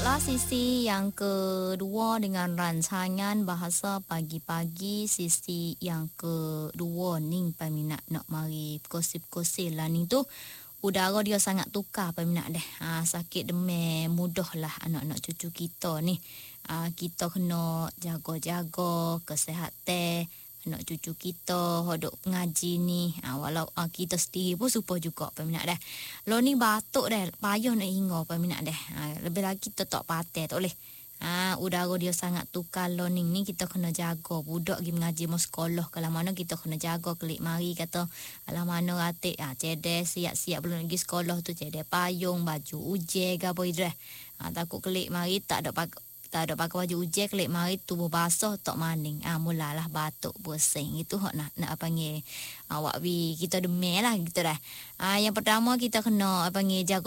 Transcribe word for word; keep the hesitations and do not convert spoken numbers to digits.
Buka sisi yang kedua dengan rancangan bahasa pagi-pagi. Sisi yang kedua ni peminat nak mari kosip-kosip lah ni tu. Udara dia sangat tukar peminat deh. Ha, sakit demam mudah lah anak-anak cucu kita ni. Ha, kita kena jaga-jaga kesihatan anak cucu kita hodok pengaji ni. Ha, walau ha, kita sendiri pun supaya juga peminat dah. Lo ni batuk dah, payah nak hingga peminat dah. Ha, lebih lagi kita tak patah tak boleh. Ha, udara dia sangat tukar lo ni ni kita kena jaga. Budak pergi mengaji mau sekolah kalau mana kita kena jaga kelik mari kata alah mana ratik ha, cedek siap-siap belum pergi sekolah tu cedek payung baju ujian ke apa itu dah. Ha, takut kelik mari tak ada pakai tak ada pakai baju ujian kelik mari tubuh basah tak maning. Ah ha, mulalah batuk bersin itu hok nak nak panggil awak bi kita demam lah gitu dah. Ah ha, yang pertama kita kena panggil jaga